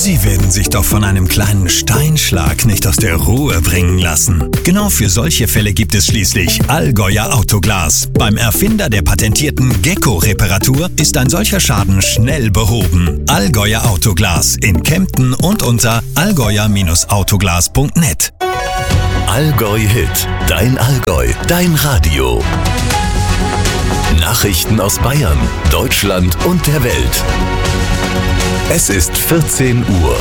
Sie werden sich doch von einem kleinen Steinschlag nicht aus der Ruhe bringen lassen. Genau für solche Fälle gibt es schließlich Allgäuer Autoglas. Beim Erfinder der patentierten Gecko-Reparatur ist ein solcher Schaden schnell behoben. Allgäuer Autoglas in Kempten und unter allgäuer-autoglas.net. Allgäu Hit, dein Allgäu, dein Radio. Nachrichten aus Bayern, Deutschland und der Welt. Es ist 14 Uhr.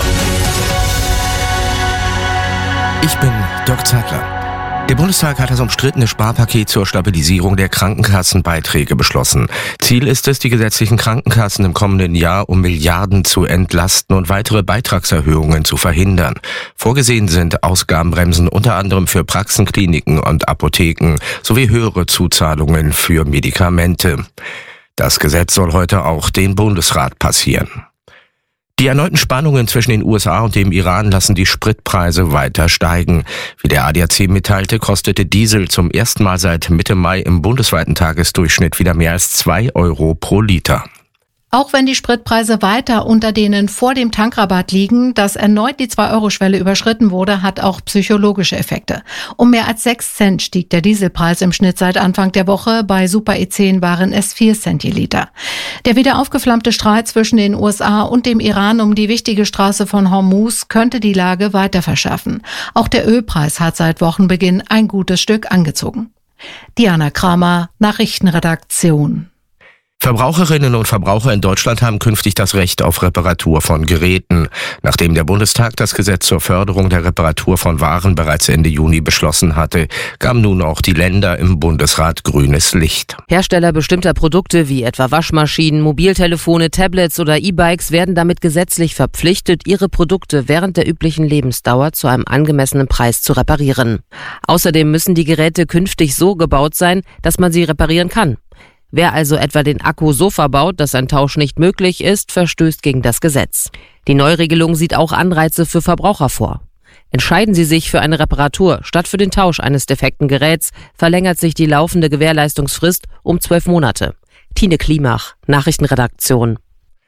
Ich bin Dirk Zeitler. Der Bundestag hat das umstrittene Sparpaket zur Stabilisierung der Krankenkassenbeiträge beschlossen. Ziel ist es, die gesetzlichen Krankenkassen im kommenden Jahr um Milliarden zu entlasten und weitere Beitragserhöhungen zu verhindern. Vorgesehen sind Ausgabenbremsen unter anderem für Praxen, Kliniken und Apotheken sowie höhere Zuzahlungen für Medikamente. Das Gesetz soll heute auch den Bundesrat passieren. Die erneuten Spannungen zwischen den USA und dem Iran lassen die Spritpreise weiter steigen. Wie der ADAC mitteilte, kostete Diesel zum ersten Mal seit Mitte Mai im bundesweiten Tagesdurchschnitt wieder mehr als 2 Euro pro Liter. Auch wenn die Spritpreise weiter unter denen vor dem Tankrabatt liegen, dass erneut die 2-Euro-Schwelle überschritten wurde, hat auch psychologische Effekte. Um mehr als 6 Cent stieg der Dieselpreis im Schnitt seit Anfang der Woche. Bei Super E10 waren es 4 Cent je Liter. Der wieder aufgeflammte Streit zwischen den USA und dem Iran um die wichtige Straße von Hormuz könnte die Lage weiter verschärfen. Auch der Ölpreis hat seit Wochenbeginn ein gutes Stück angezogen. Diana Kramer, Nachrichtenredaktion. Verbraucherinnen und Verbraucher in Deutschland haben künftig das Recht auf Reparatur von Geräten. Nachdem der Bundestag das Gesetz zur Förderung der Reparatur von Waren bereits Ende Juni beschlossen hatte, gaben nun auch die Länder im Bundesrat grünes Licht. Hersteller bestimmter Produkte wie etwa Waschmaschinen, Mobiltelefone, Tablets oder E-Bikes werden damit gesetzlich verpflichtet, ihre Produkte während der üblichen Lebensdauer zu einem angemessenen Preis zu reparieren. Außerdem müssen die Geräte künftig so gebaut sein, dass man sie reparieren kann. Wer also etwa den Akku so verbaut, dass ein Tausch nicht möglich ist, verstößt gegen das Gesetz. Die Neuregelung sieht auch Anreize für Verbraucher vor. Entscheiden Sie sich für eine Reparatur statt für den Tausch eines defekten Geräts, verlängert sich die laufende Gewährleistungsfrist um 12 Monate. Tine Klimach, Nachrichtenredaktion.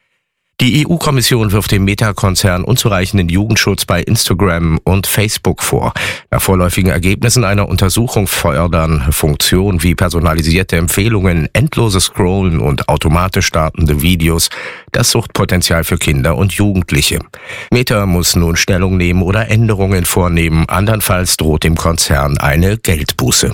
Die EU-Kommission wirft dem Meta-Konzern unzureichenden Jugendschutz bei Instagram und Facebook vor. Nach vorläufigen Ergebnissen einer Untersuchung fördern Funktionen wie personalisierte Empfehlungen, endloses Scrollen und automatisch startende Videos das Suchtpotenzial für Kinder und Jugendliche. Meta muss nun Stellung nehmen oder Änderungen vornehmen, andernfalls droht dem Konzern eine Geldbuße.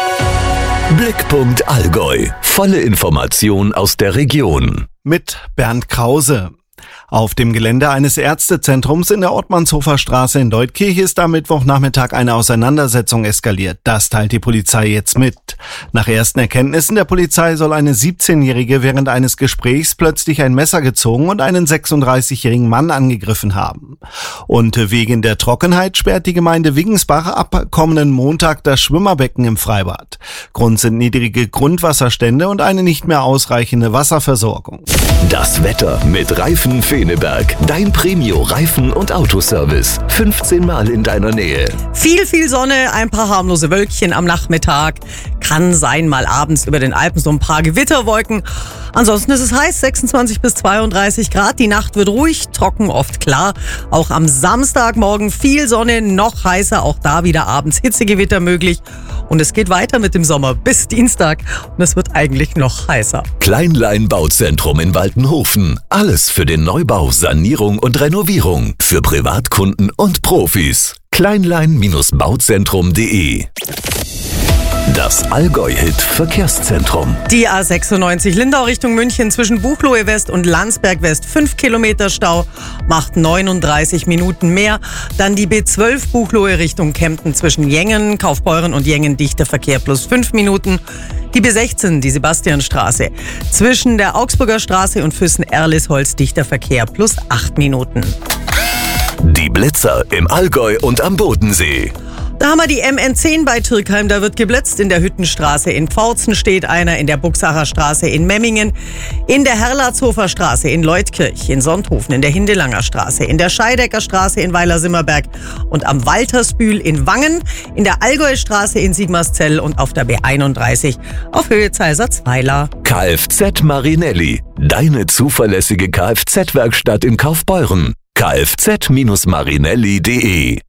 Blickpunkt Allgäu. Volle Information aus der Region. Mit Bernd Krause. Auf dem Gelände eines Ärztezentrums in der Ottmannshofer Straße in Leutkirch ist am Mittwochnachmittag eine Auseinandersetzung eskaliert. Das teilt die Polizei jetzt mit. Nach ersten Erkenntnissen der Polizei soll eine 17-Jährige während eines Gesprächs plötzlich ein Messer gezogen und einen 36-jährigen Mann angegriffen haben. Und wegen der Trockenheit sperrt die Gemeinde Wiggensbach ab kommenden Montag das Schwimmerbecken im Freibad. Grund sind niedrige Grundwasserstände und eine nicht mehr ausreichende Wasserversorgung. Das Wetter mit Reifen Feneberg. Dein Premio-Reifen- und Autoservice. 15 Mal in deiner Nähe. Viel Sonne, ein paar harmlose Wölkchen am Nachmittag. Kann sein, mal abends über den Alpen so ein paar Gewitterwolken. Ansonsten ist es heiß, 26 bis 32 Grad. Die Nacht wird ruhig, trocken, oft klar. Auch am Samstagmorgen viel Sonne, noch heißer. Auch da wieder abends Hitzegewitter möglich. Und es geht weiter mit dem Sommer bis Dienstag. Und es wird eigentlich noch heißer. Kleinlein Bauzentrum in Waltenhofen. Alles für den Neubau, Sanierung und Renovierung. Für Privatkunden und Profis. Kleinlein-bauzentrum.de. Das Allgäu-Hit-Verkehrszentrum. Die A96 Lindau Richtung München zwischen Buchloe West und Landsberg West 5 Kilometer Stau, macht 39 Minuten mehr. Dann die B12 Buchloe Richtung Kempten zwischen Jengen, Kaufbeuren und Jengen dichter Verkehr plus 5 Minuten. Die B16, die Sebastianstraße, zwischen der Augsburger Straße und Füssen-Erlisholz dichter Verkehr plus 8 Minuten. Die Blitzer im Allgäu und am Bodensee. Da haben wir die MN10 bei Türkheim, da wird geblitzt. In der Hüttenstraße in Pforzen steht einer, in der Buxacher Straße in Memmingen, in der Herlatzhofer Straße in Leutkirch, in Sonthofen, in der Hindelanger Straße, in der Scheidecker Straße in Weiler-Simmerberg und am Waltersbühl in Wangen, in der Allgäustraße in Sigmarszell und auf der B31 auf Höhe Zeilsatz-Weiler. Kfz Marinelli, deine zuverlässige Kfz-Werkstatt in Kaufbeuren. kfz-marinelli.de.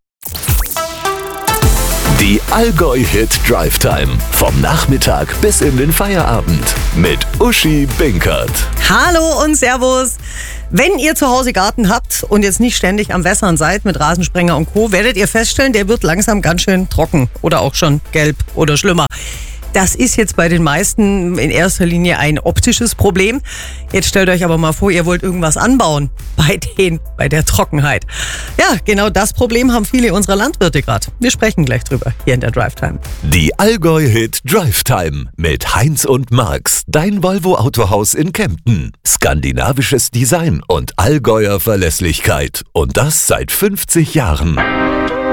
Die Allgäu Hit Drive Time. Vom Nachmittag bis in den Feierabend. Mit Uschi Binkert. Hallo und Servus. Wenn ihr zu Hause Garten habt und jetzt nicht ständig am Wässern seid mit Rasensprenger und Co., werdet ihr feststellen, der wird langsam ganz schön trocken oder auch schon gelb oder schlimmer. Das ist jetzt bei den meisten in erster Linie ein optisches Problem. Jetzt stellt euch aber mal vor, ihr wollt irgendwas anbauen bei der Trockenheit. Ja, genau das Problem haben viele unserer Landwirte gerade. Wir sprechen gleich drüber hier in der Drive Time. Die Allgäu Hit Drive Time mit Heinz und Marx, dein Volvo Autohaus in Kempten. Skandinavisches Design und Allgäuer Verlässlichkeit. Und das seit 50 Jahren.